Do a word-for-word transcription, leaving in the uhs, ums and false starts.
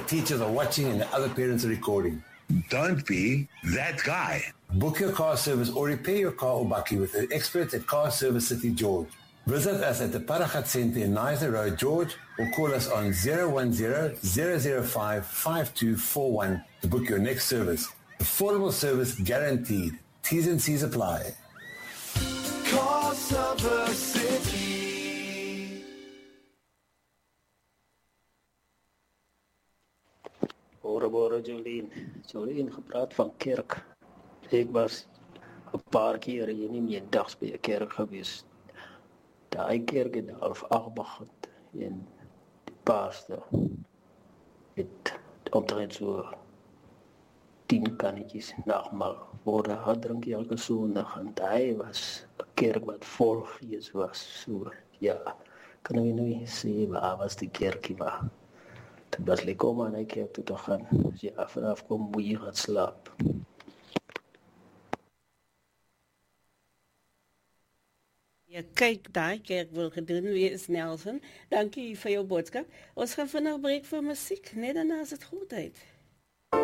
teachers are watching and the other parents are recording. Don't be that guy. Book your car service or repair your car or bakkie with the experts at Car Service City George. Visit us at the Paragat Centre in Nizer Road, George, or call us on zero one zero, zero zero five, five two four one to book your next service. Affordable service guaranteed. T's and C's apply. Car Service City. Bore, bore, Jolien. Jolien gepraat van kerk. Ik was een paar keer in die middags bij een kerk geweest. Daai kerk het half acht begin en die pastor het omtrent so tien kannetjies nagmaal worden gehad drink elke sondag en daai was 'n kerk wat vol gees was. So ja, kan jy nou nie sê waar was die kerkie waar. Toen was ik kom aan die kerk toe te gaan. As jy af en af kom moet jy gaan slaap. Ja, kyk, daai kerk wil gedoen wees, Nelson. Dankie vir jou boodskap. Ons gaan vinnig breek vir musiek, net daarna is dit goed uit.